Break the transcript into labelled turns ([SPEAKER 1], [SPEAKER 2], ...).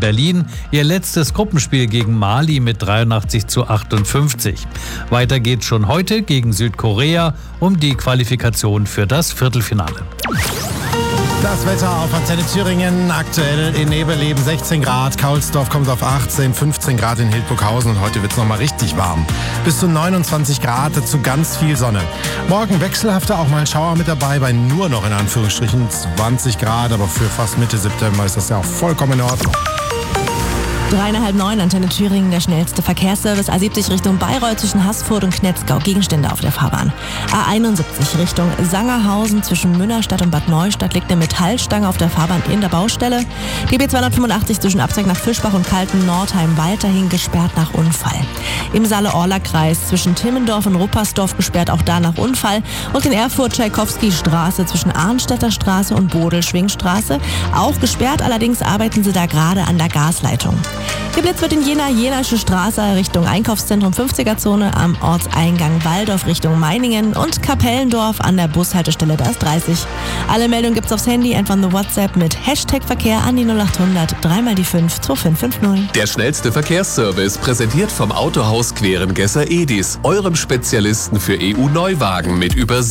[SPEAKER 1] Berlin ihr letztes Gruppenspiel gegen Mali mit 83:58. Weiter geht's schon heute gegen Südkorea um die Qualifikation für das Viertelfinale.
[SPEAKER 2] Das Wetter auf Antenne Thüringen, aktuell in Nebeleben 16 Grad, Kaulsdorf kommt auf 18, 15 Grad in Hildburghausen und heute wird es nochmal richtig warm. Bis zu 29 Grad, dazu ganz viel Sonne. Morgen wechselhafter, auch mal ein Schauer mit dabei, bei nur noch in Anführungsstrichen 20 Grad, aber für fast Mitte September ist das ja auch vollkommen in Ordnung.
[SPEAKER 3] 8:30, Antenne Thüringen, der schnellste Verkehrsservice. A70 Richtung Bayreuth zwischen Haßfurt und Knetzgau, Gegenstände auf der Fahrbahn. A71 Richtung Sangerhausen zwischen Münnerstadt und Bad Neustadt liegt eine Metallstange auf der Fahrbahn in der Baustelle. Die B285 zwischen Abzweig nach Fischbach und Kalten-Nordheim weiterhin gesperrt nach Unfall. Im Saale-Orla-Kreis zwischen Timmendorf und Ruppersdorf gesperrt, auch da nach Unfall. Und in Erfurt-Tschaikowski-Straße zwischen Arnstädter Straße und Bodel-Schwingstraße auch gesperrt, allerdings arbeiten sie da gerade an der Gasleitung. Geblitzt wird in Jenaische Straße Richtung Einkaufszentrum 50er-Zone, am Ortseingang Walldorf Richtung Meiningen und Kapellendorf an der Bushaltestelle, da ist 30. Alle Meldungen gibt's aufs Handy, einfach nur WhatsApp mit #Verkehr an die 0800 3x5 2550.
[SPEAKER 4] Der schnellste Verkehrsservice, präsentiert vom Autohaus Querengesser Edis, eurem Spezialisten für EU-Neuwagen mit über